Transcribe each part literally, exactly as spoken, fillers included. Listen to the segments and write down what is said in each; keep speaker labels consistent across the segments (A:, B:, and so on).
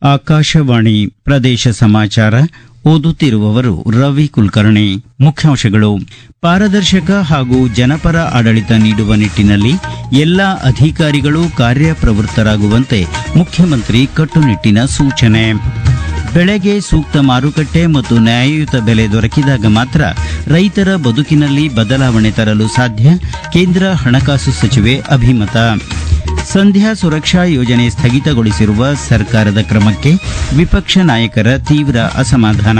A: ಆಕಾಶವಾಣಿ ಪ್ರದೇಶ ಸಮಾಚಾರ ಓದುತ್ತಿರುವವರು ರವಿ ಕುಲಕರ್ಣಿ. ಮುಖ್ಯಾಂಶಗಳು: ಪಾರದರ್ಶಕ ಹಾಗೂ ಜನಪರ ಆಡಳಿತ ನೀಡುವ ನಿಟ್ಟಿನಲ್ಲಿ ಎಲ್ಲ ಅಧಿಕಾರಿಗಳು ಕಾರ್ಯಪ್ರವೃತ್ತರಾಗುವಂತೆ ಮುಖ್ಯಮಂತ್ರಿ ಕಟ್ಟುನಿಟ್ಟಿನ ಸೂಚನೆ. ಬೆಳೆಗೆ ಸೂಕ್ತ ಮಾರುಕಟ್ಟೆ ಮತ್ತು ನ್ಯಾಯಯುತ ಬೆಲೆ ದೊರಕಿದಾಗ ಮಾತ್ರ ರೈತರ ಬದುಕಿನಲ್ಲಿ ಬದಲಾವಣೆ ತರಲು ಸಾಧ್ಯ. ಕೇಂದ್ರ ಹಣಕಾಸು ಸಚಿವೆ ಅಭಿಮತ. ಸಂಧ್ಯಾ ಸುರಕ್ಷಾ ಯೋಜನೆ ಸ್ಥಗಿತಗೊಳಿಸಿರುವ ಸರ್ಕಾರದ ಕ್ರಮಕ್ಕೆ ವಿಪಕ್ಷ ನಾಯಕರ ತೀವ್ರ ಅಸಮಾಧಾನ.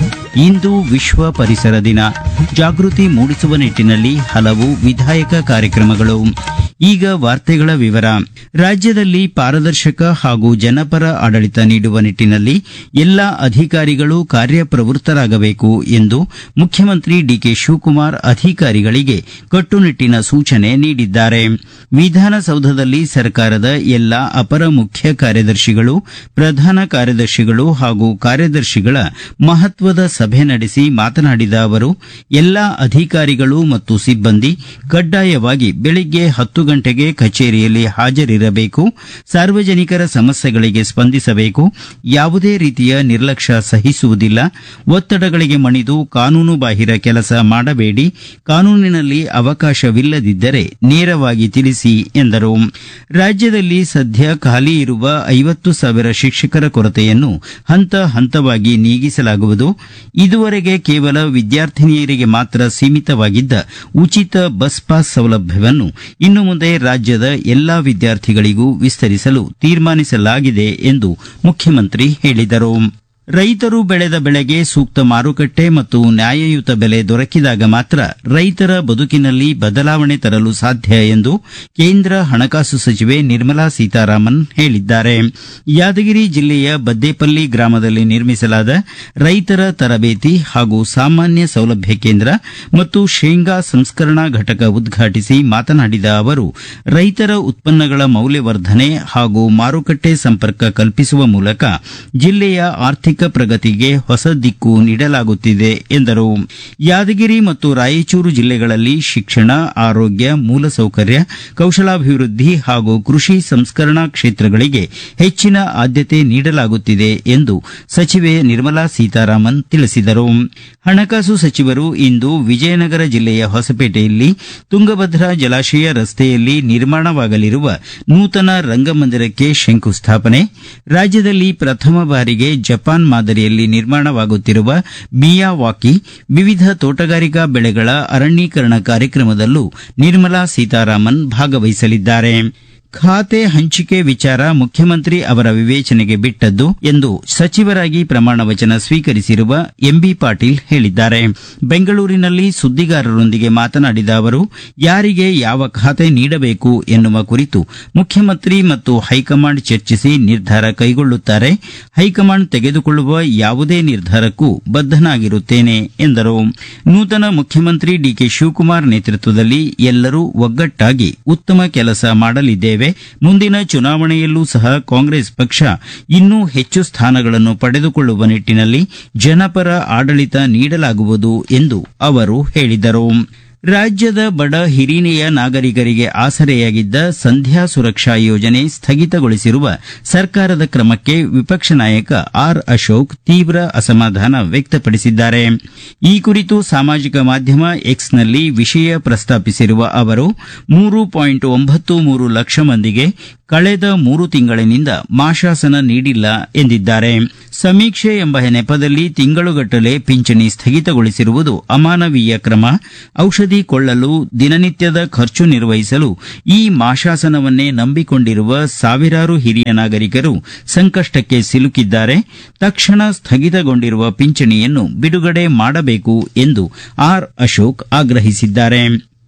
A: ಇಂದು ವಿಶ್ವ ಪರಿಸರ ದಿನ. ಜಾಗೃತಿ ಮೂಡಿಸುವ ನಿಟ್ಟಿನಲ್ಲಿ ಹಲವು ವಿಧಾಯಕ ಕಾರ್ಯಕ್ರಮಗಳು. ಈಗ ವಾರ್ತೆಗಳ ವಿವರ. ರಾಜ್ಯದಲ್ಲಿ ಪಾರದರ್ಶಕ ಹಾಗೂ ಜನಪರ ಆಡಳಿತ ನೀಡುವ ನಿಟ್ಟಿನಲ್ಲಿ ಎಲ್ಲ ಅಧಿಕಾರಿಗಳು ಕಾರ್ಯಪ್ರವೃತ್ತರಾಗಬೇಕು ಎಂದು ಮುಖ್ಯಮಂತ್ರಿ ಡಿಕೆ ಶಿವಕುಮಾರ್ ಅಧಿಕಾರಿಗಳಿಗೆ ಕಟ್ಟುನಿಟ್ಟಿನ ಸೂಚನೆ ನೀಡಿದ್ದಾರೆ. ವಿಧಾನಸೌಧದಲ್ಲಿ ಸರ್ಕಾರದ ಎಲ್ಲ ಅಪರ ಮುಖ್ಯ ಕಾರ್ಯದರ್ಶಿಗಳು, ಪ್ರಧಾನ ಕಾರ್ಯದರ್ಶಿಗಳು ಹಾಗೂ ಕಾರ್ಯದರ್ಶಿಗಳ ಮಹತ್ವದ ಸಭೆ ನಡೆಸಿ ಮಾತನಾಡಿದ ಅವರು, ಎಲ್ಲ ಅಧಿಕಾರಿಗಳು ಮತ್ತು ಸಿಬ್ಬಂದಿ ಕಡ್ಡಾಯವಾಗಿ ಬೆಳಿಗ್ಗೆ ಹತ್ತು ಗಂಟೆಗೆ ಕಚೇರಿಯಲ್ಲಿ ಹಾಜರಿರಬೇಕು. ಸಾರ್ವಜನಿಕರ ಸಮಸ್ಯೆಗಳಿಗೆ ಸ್ಪಂದಿಸಬೇಕು. ಯಾವುದೇ ರೀತಿಯ ನಿರ್ಲಕ್ಷ್ಯ ಸಹಿಸುವುದಿಲ್ಲ. ಒತ್ತಡಗಳಿಗೆ ಮಣಿದು ಕಾನೂನು ಬಾಹಿರ ಕೆಲಸ ಮಾಡಬೇಡಿ. ಕಾನೂನಿನಲ್ಲಿ ಅವಕಾಶವಿಲ್ಲದಿದ್ದರೆ ನೇರವಾಗಿ ತಿಳಿಸಿ ಎಂದರು. ರಾಜ್ಯದಲ್ಲಿ ಸದ್ಯ ಖಾಲಿ ಇರುವ ಐವತ್ತು ಸಾವಿರ ಶಿಕ್ಷಕರ ಕೊರತೆಯನ್ನು ಹಂತ ಹಂತವಾಗಿ ನೀಗಿಸಲಾಗುವುದು. ಇದುವರೆಗೆ ಕೇವಲ ವಿದ್ಯಾರ್ಥಿನಿಯರಿಗೆ ಮಾತ್ರ ಸೀಮಿತವಾಗಿದ್ದ ಉಚಿತ ಬಸ್ ಪಾಸ್ ಸೌಲಭ್ಯವನ್ನು ಇನ್ನು ಮುಂದೆ ರಾಜ್ಯದ ಎಲ್ಲಾ ವಿದ್ಯಾರ್ಥಿಗಳಿಗೂ ವಿಸ್ತರಿಸಲು ತೀರ್ಮಾನಿಸಲಾಗಿದೆ ಎಂದು ಮುಖ್ಯಮಂತ್ರಿ ಹೇಳಿದರು. ರೈತರು ಬೆಳೆದ ಬೆಳೆಗೆ ಸೂಕ್ತ ಮಾರುಕಟ್ಟೆ ಮತ್ತು ನ್ಯಾಯಯುತ ಬೆಲೆ ದೊರಕಿದಾಗ ಮಾತ್ರ ರೈತರ ಬದುಕಿನಲ್ಲಿ ಬದಲಾವಣೆ ತರಲು ಸಾಧ್ಯ ಎಂದು ಕೇಂದ್ರ ಹಣಕಾಸು ಸಚಿವೆ ನಿರ್ಮಲಾ ಸೀತಾರಾಮನ್ ಹೇಳಿದ್ದಾರೆ. ಯಾದಗಿರಿ ಜಿಲ್ಲೆಯ ಬದ್ದೇಪಲ್ಲಿ ಗ್ರಾಮದಲ್ಲಿ ನಿರ್ಮಿಸಲಾದ ರೈತರ ತರಬೇತಿ ಹಾಗೂ ಸಾಮಾನ್ಯ ಸೌಲಭ್ಯ ಕೇಂದ್ರ ಮತ್ತು ಶೇಂಗಾ ಸಂಸ್ಕರಣಾ ಘಟಕ ಉದ್ಘಾಟಿಸಿ ಮಾತನಾಡಿದ ಅವರು, ರೈತರ ಉತ್ಪನ್ನಗಳ ಮೌಲ್ಯವರ್ಧನೆ ಹಾಗೂ ಮಾರುಕಟ್ಟೆ ಸಂಪರ್ಕ ಕಲ್ಪಿಸುವ ಮೂಲಕ ಜಿಲ್ಲೆಯ ಆರ್ಥಿಕ ಪ್ರಗತಿಗೆ ಹೊಸ ದಿಕ್ಕು ನೀಡಲಾಗುತ್ತಿದೆ ಎಂದರು. ಯಾದಗಿರಿ ಮತ್ತು ರಾಯಚೂರು ಜಿಲ್ಲೆಗಳಲ್ಲಿ ಶಿಕ್ಷಣ, ಆರೋಗ್ಯ, ಮೂಲಸೌಕರ್ಯ, ಕೌಶಲಾಭಿವೃದ್ಧಿ ಹಾಗೂ ಕೃಷಿ ಸಂಸ್ಕರಣಾ ಕ್ಷೇತ್ರಗಳಿಗೆ ಹೆಚ್ಚಿನ ಆದ್ಯತೆ ನೀಡಲಾಗುತ್ತಿದೆ ಎಂದು ಸಚಿವೆ ನಿರ್ಮಲಾ ಸೀತಾರಾಮನ್ ತಿಳಿಸಿದರು. ಹಣಕಾಸು ಸಚಿವರು ಇಂದು ವಿಜಯನಗರ ಜಿಲ್ಲೆಯ ಹೊಸಪೇಟೆಯಲ್ಲಿ ತುಂಗಭದ್ರಾ ಜಲಾಶಯ ರಸ್ತೆಯಲ್ಲಿ ನಿರ್ಮಾಣವಾಗಲಿರುವ ನೂತನ ರಂಗಮಂದಿರಕ್ಕೆ ಶಂಕುಸ್ಥಾಪನೆ, ರಾಜ್ಯದಲ್ಲಿ ಪ್ರಥಮ ಬಾರಿಗೆ ಜಪಾನ್ ಮಾದರಿಯಲ್ಲಿ ನಿರ್ಮಾಣವಾಗುತ್ತಿರುವ ಮಿಯಾವಾಕಿ ವಿವಿಧ ತೋಟಗಾರಿಕಾ ಬೆಳೆಗಳ ಅರಣ್ಯೀಕರಣ ಕಾರ್ಯಕ್ರಮದಲ್ಲೂ ನಿರ್ಮಲಾ ಸೀತಾರಾಮನ್ ಭಾಗವಹಿಸಲಿದ್ದಾರೆ. ಖಾತೆ ಹಂಚಿಕೆ ವಿಚಾರ ಮುಖ್ಯಮಂತ್ರಿ ಅವರ ವಿವೇಚನೆಗೆ ಬಿಟ್ಟದ್ದು ಎಂದು ಸಚಿವರಾಗಿ ಪ್ರಮಾಣ ವಚನ ಸ್ವೀಕರಿಸಿರುವ ಎಂಬಿ ಪಾಟೀಲ್ ಹೇಳಿದ್ದಾರೆ. ಬೆಂಗಳೂರಿನಲ್ಲಿ ಸುದ್ದಿಗಾರರೊಂದಿಗೆ ಮಾತನಾಡಿದ ಅವರು, ಯಾರಿಗೆ ಯಾವ ಖಾತೆ ನೀಡಬೇಕು ಎನ್ನುವ ಕುರಿತು ಮುಖ್ಯಮಂತ್ರಿ ಮತ್ತು ಹೈಕಮಾಂಡ್ ಚರ್ಚಿಸಿ ನಿರ್ಧಾರ ಕೈಗೊಳ್ಳುತ್ತಾರೆ. ಹೈಕಮಾಂಡ್ ತೆಗೆದುಕೊಳ್ಳುವ ಯಾವುದೇ ನಿರ್ಧಾರಕ್ಕೂ ಬದ್ಧನಾಗಿರುತ್ತೇನೆ ಎಂದರು. ನೂತನ ಮುಖ್ಯಮಂತ್ರಿ ಡಿಕೆ ಶಿವಕುಮಾರ್ ನೇತೃತ್ವದಲ್ಲಿ ಎಲ್ಲರೂ ಒಗ್ಗಟ್ಟಾಗಿ ಉತ್ತಮ ಕೆಲಸ ಮಾಡಲಿದ್ದೇವೆ. ಮುಂದಿನ ಚುನಾವಣೆಯಲ್ಲೂ ಸಹ ಕಾಂಗ್ರೆಸ್ ಪಕ್ಷ ಇನ್ನೂ ಹೆಚ್ಚು ಸ್ಥಾನಗಳನ್ನು ಪಡೆದುಕೊಳ್ಳುವ ನಿಟ್ಟಿನಲ್ಲಿ ಜನಪರ ಆಡಳಿತ ನೀಡಲಾಗುವುದು ಎಂದು ಅವರು ಹೇಳಿದರು. ರಾಜ್ಯದ ಬಡ ಹಿರಿಯ ನಾಗರಿಕರಿಗೆ ಆಸರೆಯಾಗಿದ್ದ ಸಂಧ್ಯಾ ಸುರಕ್ಷಾ ಯೋಜನೆ ಸ್ಥಗಿತಗೊಳಿಸಿರುವ ಸರ್ಕಾರದ ಕ್ರಮಕ್ಕೆ ವಿಪಕ್ಷ ನಾಯಕ ಆರ್ ಅಶೋಕ್ ತೀವ್ರ ಅಸಮಾಧಾನ ವ್ಯಕ್ತಪಡಿಸಿದ್ದಾರೆ. ಈ ಕುರಿತು ಸಾಮಾಜಿಕ ಮಾಧ್ಯಮ ಎಕ್ಸ್ನಲ್ಲಿ ವಿಷಯ ಪ್ರಸ್ತಾಪಿಸಿರುವ ಅವರು, ಮೂರು ಪಾಯಿಂಟ್ ಒಂಬತ್ತು ಮೂರು ಲಕ್ಷ ಮಂದಿಗೆ ಕಳೆದ ಮೂರು ತಿಂಗಳಿನಿಂದ ಮಾಶಾಸನ ನೀಡಿಲ್ಲ ಎಂದಿದ್ದಾರೆ. ಸಮೀಕ್ಷೆ ಎಂಬ ನೆಪದಲ್ಲಿ ತಿಂಗಳುಗಟ್ಟಲೆ ಪಿಂಚಣಿ ಸ್ಥಗಿತಗೊಳಿಸಿರುವುದು ಅಮಾನವೀಯ ಕ್ರಮ. ಔಷಧಿ ಕೊಳ್ಳಲು, ದಿನನಿತ್ಯದ ಖರ್ಚು ನಿರ್ವಹಿಸಲು ಈ ಮಾಶಾಸನವನ್ನೇ ನಂಬಿಕೊಂಡಿರುವ ಸಾವಿರಾರು ಹಿರಿಯ ನಾಗರಿಕರು ಸಂಕಷ್ಟಕ್ಕೆ ಸಿಲುಕಿದ್ದಾರೆ. ತಕ್ಷಣ ಸ್ಥಗಿತಗೊಂಡಿರುವ ಪಿಂಚಣಿಯನ್ನು ಬಿಡುಗಡೆ ಮಾಡಬೇಕು ಎಂದು ಆರ್ ಅಶೋಕ್ ಆಗ್ರಹಿಸಿದ್ದಾರೆ.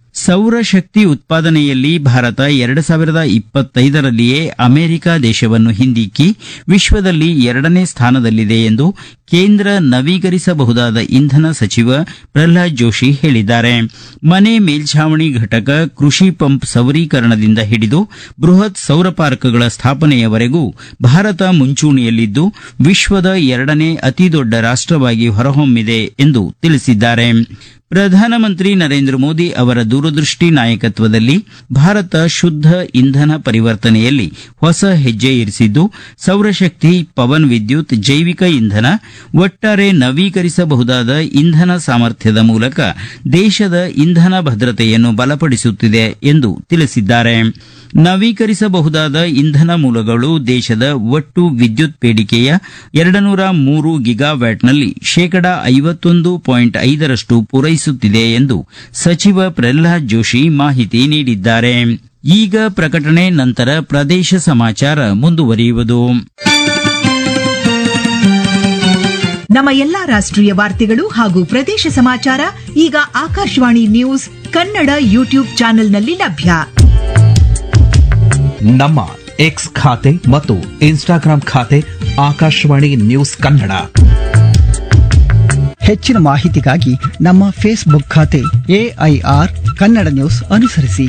A: ಸೌರಶಕ್ತಿ ಉತ್ಪಾದನೆಯಲ್ಲಿ ಭಾರತ ಎರಡು ಸಾವಿರದ ಇಪ್ಪತ್ತೈದರಲ್ಲಿಯೇ ಅಮೆರಿಕ ದೇಶವನ್ನು ಹಿಂದಿಕ್ಕಿ ವಿಶ್ವದಲ್ಲಿ ಎರಡನೇ ಸ್ಥಾನದಲ್ಲಿದೆ ಎಂದು ಕೇಂದ್ರ ನವೀಕರಿಸಬಹುದಾದ ಇಂಧನ ಸಚಿವ ಪ್ರಹ್ಲಾದ್ ಜೋಶಿ ಹೇಳಿದ್ದಾರೆ. ಮನೆ ಮೇಲ್ಛಾವಣಿ ಘಟಕ, ಕೃಷಿ ಪಂಪ್ ಸೌರೀಕರಣದಿಂದ ಹಿಡಿದು ಬೃಹತ್ ಸೌರ ಪಾರ್ಕ್ಗಳ ಸ್ಥಾಪನೆಯವರೆಗೂ ಭಾರತ ಮುಂಚೂಣಿಯಲ್ಲಿದ್ದು ವಿಶ್ವದ ಎರಡನೇ ಅತಿದೊಡ್ಡ ರಾಷ್ಟವಾಗಿ ಹೊರಹೊಮ್ಮಿದೆ ಎಂದು ತಿಳಿಸಿದ್ದಾರೆ. ಪ್ರಧಾನಮಂತ್ರಿ ನರೇಂದ್ರ ಮೋದಿ ಅವರ ದೂರದೃಷ್ಟಿ ನಾಯಕತ್ವದಲ್ಲಿ ಭಾರತ ಶುದ್ಧ ಇಂಧನ ಪರಿವರ್ತನೆಯಲ್ಲಿ ಹೊಸ ಹೆಜ್ಜೆ ಇರಿಸಿದ್ದು ಸೌರಶಕ್ತಿ, ಪವನ್ ವಿದ್ಯುತ್, ಜೈವಿಕ ಇಂಧನ, ಒಟ್ಟಾರೆ ನವೀಕರಿಸಬಹುದಾದ ಇಂಧನ ಸಾಮರ್ಥ್ಯದ ಮೂಲಕ ದೇಶದ ಇಂಧನ ಭದ್ರತೆಯನ್ನು ಬಲಪಡಿಸುತ್ತಿದೆ ಎಂದು ತಿಳಿಸಿದ್ದಾರೆ. ನವೀಕರಿಸಬಹುದಾದ ಇಂಧನ ಮೂಲಗಳು ದೇಶದ ಒಟ್ಟು ವಿದ್ಯುತ್ ಬೇಡಿಕೆಯ ಎರಡುನೂರ ಮೂರು ಗಿಗಾವ್ಯಾಟ್ನಲ್ಲಿ ಶೇಕಡಾ ಐವತ್ತೊಂದು ಪಾಯಿಂಟ್ ಐದರಷ್ಟು ಪೂರೈಸುತ್ತಿದೆ ಎಂದು ಸಚಿವ ಪ್ರಹ್ಲಾದ್ ಜೋಶಿ ಮಾಹಿತಿ ನೀಡಿದ್ದಾರೆ. ಈಗ ಪ್ರಕಟಣೆ, ನಂತರ ಪ್ರದೇಶ ಸಮಾಚಾರ ಮುಂದುವರಿಯುವುದು.
B: ನಮ್ಮ ಎಲ್ಲಾ ರಾಷ್ಟ್ರೀಯ ವಾರ್ತೆಗಳು ಹಾಗೂ ಪ್ರದೇಶ ಸಮಾಚಾರ ಈಗ ಆಕಾಶವಾಣಿ ನ್ಯೂಸ್ ಕನ್ನಡ ಯೂಟ್ಯೂಬ್ ಚಾನೆಲ್ನಲ್ಲಿ ಲಭ್ಯ.
C: ನಮ್ಮ ಎಕ್ಸ್ ಖಾತೆ ಮತ್ತು ಇನ್ಸ್ಟಾಗ್ರಾಂ ಖಾತೆ ಆಕಾಶವಾಣಿ ನ್ಯೂಸ್ ಕನ್ನಡ.
D: ಹೆಚ್ಚಿನ ಮಾಹಿತಿಗಾಗಿ ನಮ್ಮ ಫೇಸ್ಬುಕ್ ಖಾತೆ ಎಐಆರ್ ಕನ್ನಡ ನ್ಯೂಸ್ ಅನುಸರಿಸಿ.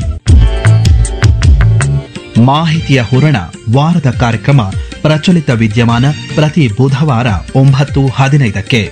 C: ಮಾಹಿತಿಯ ಹೂರಣ ವಾರದ ಕಾರ್ಯಕ್ರಮ ಪ್ರಚಲಿತ ವಿದ್ಯಮಾನ ಪ್ರತಿ ಬುಧವಾರ ಒಂಬತ್ತು ಹದಿನೈದಕ್ಕೆ.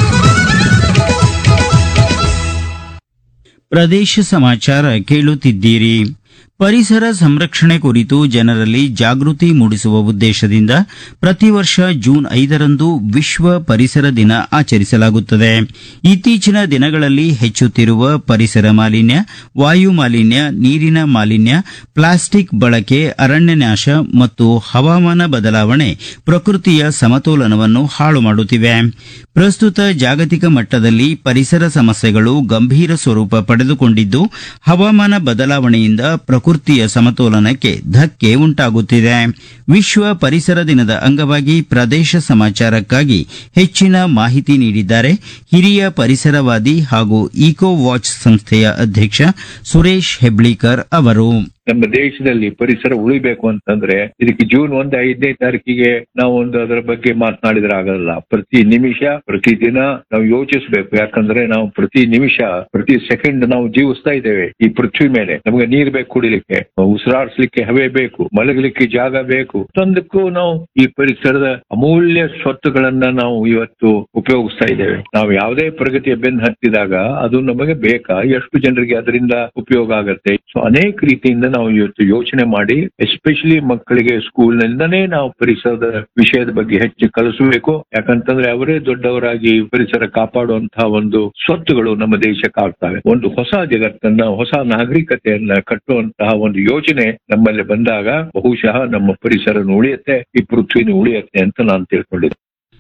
A: ಪ್ರದೇಶ ಸಮಾಚಾರ ಕೇಳುತ್ತಿದ್ದೀರಿ. ಪರಿಸರ ಸಂರಕ್ಷಣೆ ಕುರಿತು ಜನರಲ್ಲಿ ಜಾಗೃತಿ ಮೂಡಿಸುವ ಉದ್ದೇಶದಿಂದ ಪ್ರತಿ ವರ್ಷ ಜೂನ್ ಐದರಂದು ವಿಶ್ವ ಪರಿಸರ ದಿನ ಆಚರಿಸಲಾಗುತ್ತದೆ. ಇತ್ತೀಚಿನ ದಿನಗಳಲ್ಲಿ ಹೆಚ್ಚುತ್ತಿರುವ ಪರಿಸರ ಮಾಲಿನ್ಯ, ವಾಯು ಮಾಲಿನ್ಯ, ನೀರಿನ ಮಾಲಿನ್ಯ, ಪ್ಲಾಸ್ಟಿಕ್ ಬಳಕೆ, ಅರಣ್ಯನಾಶ ಮತ್ತು ಹವಾಮಾನ ಬದಲಾವಣೆ ಪ್ರಕೃತಿಯ ಸಮತೋಲನವನ್ನು ಹಾಳು ಮಾಡುತ್ತಿವೆ. ಪ್ರಸ್ತುತ ಜಾಗತಿಕ ಮಟ್ಟದಲ್ಲಿ ಪರಿಸರ ಸಮಸ್ಯೆಗಳು ಗಂಭೀರ ಸ್ವರೂಪ ಪಡೆದುಕೊಂಡಿದ್ದು ಹವಾಮಾನ ಬದಲಾವಣೆಯಿಂದ ಪ್ರಕೃತಿಯ ಸಮತೋಲನಕ್ಕೆ ಧಕ್ಕೆ ಉಂಟಾಗುತ್ತಿದೆ. ವಿಶ್ವ ಪರಿಸರ ದಿನದ ಅಂಗವಾಗಿ ಪ್ರದೇಶ ಸಮಾಚಾರಕ್ಕಾಗಿ ಹೆಚ್ಚಿನ ಮಾಹಿತಿ ನೀಡಿದ್ದಾರೆ ಹಿರಿಯ ಪರಿಸರವಾದಿ ಹಾಗೂ ಇಕೋ ವಾಚ್ ಸಂಸ್ಥೆಯ ಅಧ್ಯಕ್ಷ ಸುರೇಶ್ ಹೆಬ್ಳಿಕರ್ ಅವರು.
E: ನಮ್ಮ ದೇಶದಲ್ಲಿ ಪರಿಸರ ಉಳಿಬೇಕು ಅಂತಂದ್ರೆ ಇದಕ್ಕೆ ಜೂನ್ ಒಂದು ಐದನೇ ತಾರೀಕಿಗೆ ನಾವು ಒಂದು ಅದರ ಬಗ್ಗೆ ಮಾತನಾಡಿದ್ರೆ ಆಗಲ್ಲ. ಪ್ರತಿ ನಿಮಿಷ ಪ್ರತಿ ದಿನ ನಾವು ಯೋಚಿಸಬೇಕು. ಯಾಕಂದ್ರೆ ನಾವು ಪ್ರತಿ ನಿಮಿಷ ಪ್ರತಿ ಸೆಕೆಂಡ್ ನಾವು ಜೀವಿಸ್ತಾ ಇದ್ದೇವೆ ಈ ಪೃಥ್ವಿ ಮೇಲೆ. ನಮಗೆ ನೀರ್ ಬೇಕು, ಕುಡಿಲಿಕ್ಕೆ, ಉಸಿರಾಡಿಸ್ಲಿಕ್ಕೆ ಹವೆ ಬೇಕು, ಮಲಗಲಿಕ್ಕೆ ಜಾಗ ಬೇಕು. ತಂದಕ್ಕೂ ನಾವು ಈ ಪರಿಸರದ ಅಮೂಲ್ಯ ಸ್ವತ್ತುಗಳನ್ನ ನಾವು ಇವತ್ತು ಉಪಯೋಗಿಸ್ತಾ ಇದ್ದೇವೆ. ನಾವು ಯಾವುದೇ ಪ್ರಗತಿಯ ಬೆನ್ನು ಹತ್ತಿದಾಗ ಅದು ನಮಗೆ ಬೇಕಾ, ಎಷ್ಟು ಜನರಿಗೆ ಅದರಿಂದ ಉಪಯೋಗ ಆಗತ್ತೆ. ಸೊ ಅನೇಕ ರೀತಿಯಿಂದ ನಾವು ಇವತ್ತು ಯೋಚನೆ ಮಾಡಿ ಎಸ್ಪೆಷಲಿ ಮಕ್ಕಳಿಗೆ ಸ್ಕೂಲ್ ನಿಂದನೇ ನಾವು ಪರಿಸರದ ವಿಷಯದ ಬಗ್ಗೆ ಹೆಚ್ಚು ಕಲಿಸಬೇಕು. ಯಾಕಂತಂದ್ರೆ ಅವರೇ ದೊಡ್ಡವರಾಗಿ ಪರಿಸರ ಕಾಪಾಡುವಂತಹ ಒಂದು ಸ್ವತ್ತುಗಳು ನಮ್ಮ ದೇಶಕ್ಕೆ ಆಗ್ತವೆ. ಒಂದು ಹೊಸ ಜಗತ್ತನ್ನ, ಹೊಸ ನಾಗರಿಕತೆಯನ್ನ ಕಟ್ಟುವಂತಹ ಒಂದು ಯೋಚನೆ ನಮ್ಮಲ್ಲಿ ಬಂದಾಗ ಬಹುಶಃ ನಮ್ಮ ಪರಿಸರನು ಉಳಿಯುತ್ತೆ, ಈ ಪೃಥ್ವಿನೂ ಉಳಿಯುತ್ತೆ ಅಂತ ನಾನು ತಿಳ್ಕೊಂಡಿದ್ದೆ.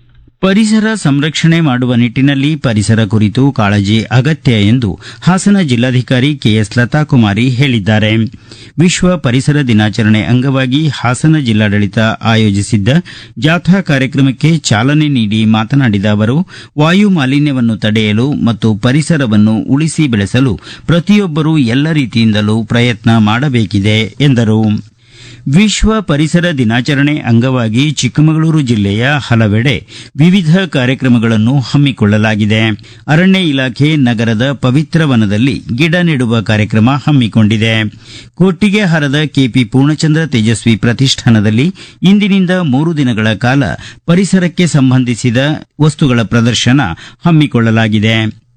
A: ಪರಿಸರ ಸಂರಕ್ಷಣೆ ಮಾಡುವ ನಿಟ್ಟಿನಲ್ಲಿ ಪರಿಸರ ಕುರಿತು ಕಾಳಜಿ ಅಗತ್ಯ ಎಂದು ಹಾಸನ ಜಿಲ್ಲಾಧಿಕಾರಿ ಕೆಎಸ್ ಲತಾಕುಮಾರಿ ಹೇಳಿದ್ದಾರೆ. ವಿಶ್ವ ಪರಿಸರ ದಿನಾಚರಣೆ ಅಂಗವಾಗಿ ಹಾಸನ ಜಿಲ್ಲಾಡಳಿತ ಆಯೋಜಿಸಿದ್ದ ಜಾಥಾ ಕಾರ್ಯಕ್ರಮಕ್ಕೆ ಚಾಲನೆ ನೀಡಿ ಮಾತನಾಡಿದ ಅವರು, ವಾಯು ಮಾಲಿನ್ಯವನ್ನು ತಡೆಯಲು ಮತ್ತು ಪರಿಸರವನ್ನು ಉಳಿಸಿ ಬೆಳೆಸಲು ಪ್ರತಿಯೊಬ್ಬರೂ ಎಲ್ಲ ರೀತಿಯಿಂದಲೂ ಪ್ರಯತ್ನ ಮಾಡಬೇಕಿದೆ ಎಂದರು. ವಿಶ್ವ ಪರಿಸರ ದಿನಾಚರಣೆ ಅಂಗವಾಗಿ ಚಿಕ್ಕಮಗಳೂರು ಜಿಲ್ಲೆಯ ಹಲವೆಡೆ ವಿವಿಧ ಕಾರ್ಯಕ್ರಮಗಳನ್ನು ಹಮ್ಮಿಕೊಳ್ಳಲಾಗಿದೆ. ಅರಣ್ಯ ಇಲಾಖೆ ನಗರದ ಪವಿತ್ರ ವನದಲ್ಲಿ ಗಿಡ ನೆಡುವ ಕಾರ್ಯಕ್ರಮ ಹಮ್ಮಿಕೊಂಡಿದೆ. ಕೊಟ್ಟಿಗೆಹಾರದ ಕೆಪಿ ಪೂರ್ಣಚಂದ್ರ ತೇಜಸ್ವಿ ಪ್ರತಿಷ್ಠಾನದಲ್ಲಿ ಇಂದಿನಿಂದ ಮೂರು ದಿನಗಳ ಕಾಲ ಪರಿಸರಕ್ಕೆ ಸಂಬಂಧಿಸಿದ ವಸ್ತುಗಳ ಪ್ರದರ್ಶನ ಹಮ್ಮಿಕೊಳ್ಳಲಾಗಿದೆ.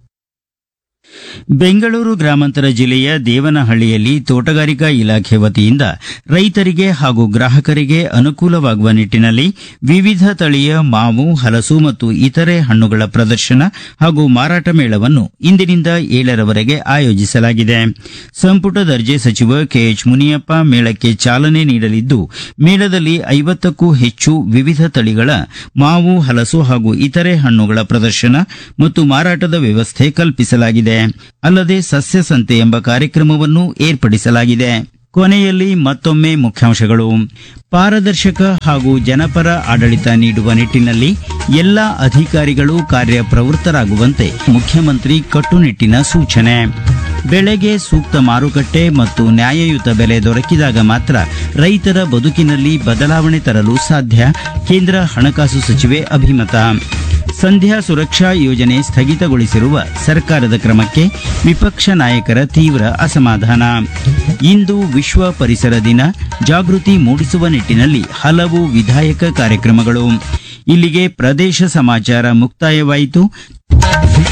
A: ಬೆಂಗಳೂರು ಗ್ರಾಮಾಂತರ ಜಿಲ್ಲೆಯ ದೇವನಹಳ್ಳಿಯಲ್ಲಿ ತೋಟಗಾರಿಕಾ ಇಲಾಖೆ ವತಿಯಿಂದ ರೈತರಿಗೆ ಹಾಗೂ ಗ್ರಾಹಕರಿಗೆ ಅನುಕೂಲವಾಗುವ ನಿಟ್ಟಿನಲ್ಲಿ ವಿವಿಧ ತಳಿಯ ಮಾವು, ಹಲಸು ಮತ್ತು ಇತರೆ ಹಣ್ಣುಗಳ ಪ್ರದರ್ಶನ ಹಾಗೂ ಮಾರಾಟ ಮೇಳವನ್ನು ಇಂದಿನಿಂದ ಏಳರವರೆಗೆ ಆಯೋಜಿಸಲಾಗಿದೆ. ಸಂಪುಟ ದರ್ಜೆ ಸಚಿವ ಕೆಎಚ್ ಮುನಿಯಪ್ಪ ಮೇಳಕ್ಕೆ ಚಾಲನೆ ನೀಡಲಿದ್ದು, ಮೇಳದಲ್ಲಿ ಐವತ್ತಕ್ಕೂ ಹೆಚ್ಚು ವಿವಿಧ ತಳಿಗಳ ಮಾವು, ಹಲಸು ಹಾಗೂ ಇತರೆ ಹಣ್ಣುಗಳ ಪ್ರದರ್ಶನ ಮತ್ತು ಮಾರಾಟದ ವ್ಯವಸ್ಥೆ ಕಲ್ಪಿಸಲಾಗಿದೆ. ಅಲ್ಲದೆ ಸಸ್ಯ ಸಂತೆ ಎಂಬ ಕಾರ್ಯಕ್ರಮವನ್ನು ಏರ್ಪಡಿಸಲಾಗಿದೆ. ಕೊನೆಯಲ್ಲಿ ಮತ್ತೊಮ್ಮೆ ಮುಖ್ಯಾಂಶಗಳು. ಪಾರದರ್ಶಕ ಹಾಗೂ ಜನಪರ ಆಡಳಿತ ನೀಡುವ ನಿಟ್ಟಿನಲ್ಲಿ ಎಲ್ಲ ಅಧಿಕಾರಿಗಳು ಕಾರ್ಯಪ್ರವೃತ್ತರಾಗುವಂತೆ ಮುಖ್ಯಮಂತ್ರಿ ಕಟ್ಟುನಿಟ್ಟಿನ ಸೂಚನೆ. ಬೆಳೆಗೆ ಸೂಕ್ತ ಮಾರುಕಟ್ಟೆ ಮತ್ತು ನ್ಯಾಯಯುತ ಬೆಲೆ ದೊರಕಿದಾಗ ಮಾತ್ರ ರೈತರ ಬದುಕಿನಲ್ಲಿ ಬದಲಾವಣೆ ತರಲು ಸಾಧ್ಯ, ಕೇಂದ್ರ ಹಣಕಾಸು ಸಚಿವೆ ಅಭಿಮತ. ಸಂಧ್ಯಾ ಸುರಕ್ಷಾ ಯೋಜನೆ ಸ್ಥಗಿತಗೊಳಿಸಿರುವ ಸರ್ಕಾರದ ಕ್ರಮಕ್ಕೆ ವಿಪಕ್ಷ ನಾಯಕರ ತೀವ್ರ ಅಸಮಾಧಾನ. ಇಂದು ವಿಶ್ವ ಪರಿಸರ ದಿನ, ಜಾಗೃತಿ ಮೂಡಿಸುವ ನಿಟ್ಟಿನಲ್ಲಿ ಹಲವು ವಿಧಾಯಕ ಕಾರ್ಯಕ್ರಮಗಳು. ಇಲ್ಲಿಗೆ ಪ್ರದೇಶ ಸಮಾಚಾರ ಮುಕ್ತಾಯವಾಯಿತು.